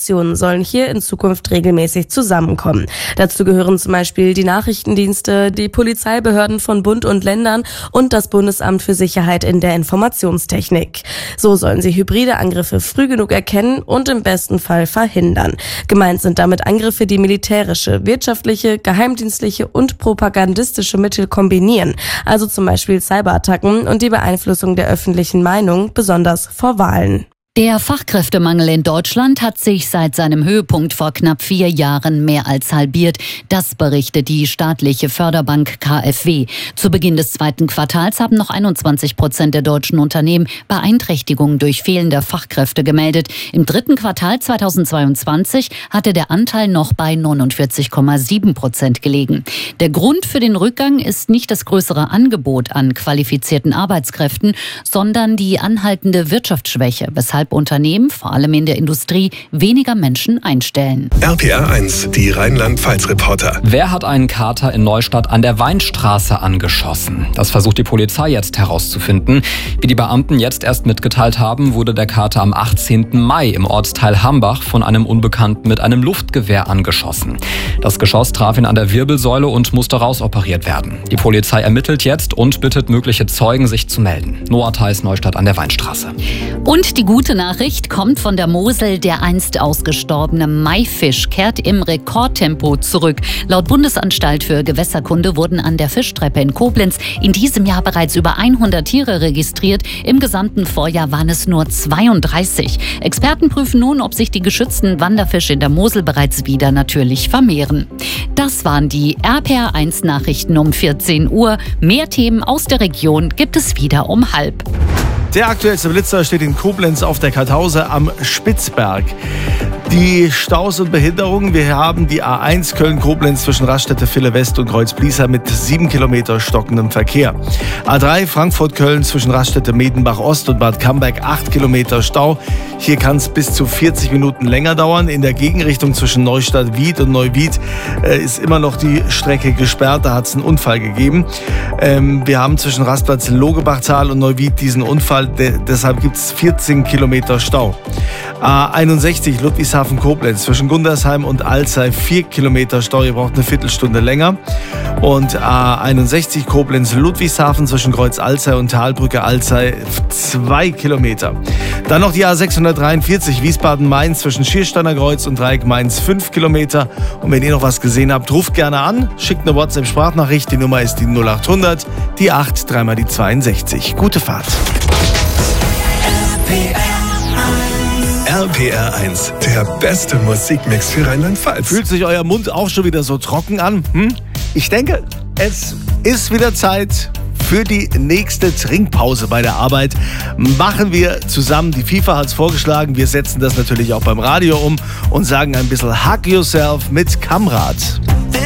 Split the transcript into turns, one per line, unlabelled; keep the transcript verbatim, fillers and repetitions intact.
Informationen sollen hier in Zukunft regelmäßig zusammenkommen. Dazu gehören zum Beispiel die Nachrichtendienste, die Polizeibehörden von Bund und Ländern und das Bundesamt für Sicherheit in der Informationstechnik. So sollen sie hybride Angriffe früh genug erkennen und im besten Fall verhindern. Gemeint sind damit Angriffe, die militärische, wirtschaftliche, geheimdienstliche und propagandistische Mittel kombinieren, also zum Beispiel Cyberattacken und die Beeinflussung der öffentlichen Meinung, besonders vor Wahlen.
Der Fachkräftemangel in Deutschland hat sich seit seinem Höhepunkt vor knapp vier Jahren mehr als halbiert. Das berichtet die staatliche Förderbank K f W. Zu Beginn des zweiten Quartals haben noch einundzwanzig Prozent der deutschen Unternehmen Beeinträchtigungen durch fehlende Fachkräfte gemeldet. Im dritten Quartal zweitausendzweiundzwanzig hatte der Anteil noch bei neunundvierzig Komma sieben Prozent gelegen. Der Grund für den Rückgang ist nicht das größere Angebot an qualifizierten Arbeitskräften, sondern die anhaltende Wirtschaftsschwäche, weshalb Unternehmen, vor allem in der Industrie, weniger Menschen einstellen.
R P R eins, die Rheinland-Pfalz-Reporter.
Wer hat einen Kater in Neustadt an der Weinstraße angeschossen? Das versucht die Polizei jetzt herauszufinden. Wie die Beamten jetzt erst mitgeteilt haben, wurde der Kater am achtzehnten Mai im Ortsteil Hambach von einem Unbekannten mit einem Luftgewehr angeschossen. Das Geschoss traf ihn an der Wirbelsäule und musste rausoperiert werden. Die Polizei ermittelt jetzt und bittet mögliche Zeugen, sich zu melden. Noah Theis, Neustadt an der Weinstraße.
Und die gute Nachricht kommt von der Mosel. Der einst ausgestorbene Maifisch kehrt im Rekordtempo zurück. Laut Bundesanstalt für Gewässerkunde wurden an der Fischtreppe in Koblenz in diesem Jahr bereits über hundert Tiere registriert. Im gesamten Vorjahr waren es nur zweiunddreißig. Experten prüfen nun, ob sich die geschützten Wanderfische in der Mosel bereits wieder natürlich vermehren. Das waren die R P R eins Nachrichten um vierzehn Uhr. Mehr Themen aus der Region gibt es wieder um halb.
Der aktuellste Blitzer steht in Koblenz auf der Kartause am Spitzberg. Die Staus und Behinderungen. Wir haben die A eins Köln-Koblenz zwischen Raststätte-Ville West und Kreuz-Bließer mit sieben Kilometer stockendem Verkehr. A drei Frankfurt-Köln zwischen Raststätte-Medenbach-Ost und Bad Camberg acht Kilometer Stau. Hier kann es bis zu vierzig Minuten länger dauern. In der Gegenrichtung zwischen Neustadt-Wied und Neuwied äh, ist immer noch die Strecke gesperrt. Da hat es einen Unfall gegeben. Ähm, wir haben zwischen Rastplatz Logebachtal und Neuwied diesen Unfall. De- deshalb gibt es vierzehn Kilometer Stau. A einundsechzig Ludwigshafen-Koblenz zwischen Gundersheim und Alzey vier Kilometer Stau. Ihr braucht eine Viertelstunde länger. Und A einundsechzig Koblenz-Ludwigshafen zwischen Kreuz Alzey und Talbrücke Alzey zwei Kilometer. Dann noch die A sechshundertdreiundvierzig Wiesbaden-Mainz zwischen Schiersteiner Kreuz und Dreieck Mainz fünf Kilometer. Und wenn ihr noch was gesehen habt, ruft gerne an, schickt eine WhatsApp-Sprachnachricht. Die Nummer ist die null acht hundert, die acht, dreimal die zweiundsechzig. Gute Fahrt.
R P R eins, der beste Musikmix für Rheinland-Pfalz.
Fühlt sich euer Mund auch schon wieder so trocken an? Hm? Ich denke, es ist wieder Zeit für die nächste Trinkpause bei der Arbeit. Machen wir zusammen. Die FIFA hat es vorgeschlagen. Wir setzen das natürlich auch beim Radio um und sagen ein bisschen Hug Yourself mit Kamrat.